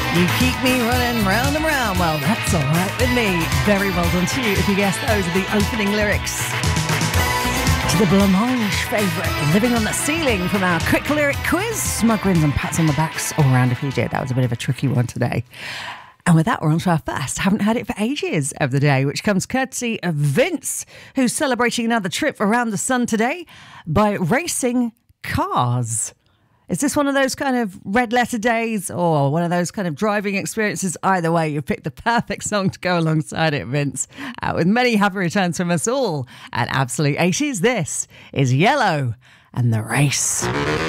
You keep me running round and round. Well, that's all right with me. Very well done to you if you guessed those are the opening lyrics to the Blancmange favourite, Living on the Ceiling, from our quick lyric quiz. Smug grins and pats on the backs all around if you did. That was a bit of a tricky one today. And with that, we're on to our first Haven't Heard It for Ages of the day, which comes courtesy of Vince, who's celebrating another trip around the sun today by racing cars. Is this one of those kind of red letter days or one of those kind of driving experiences? Either way, you've picked the perfect song to go alongside it, Vince. With many happy returns from us all at Absolute 80s, this is Yellow and the Race.